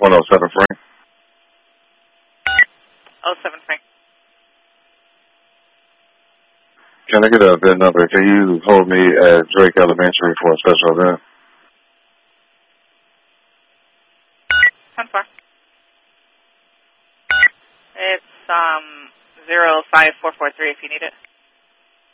107 Frank. Oh, 7 Frank. Can I get a VIN number? Can you hold me at Drake Elementary for a special event? 10-4. It's 05443 if you need it.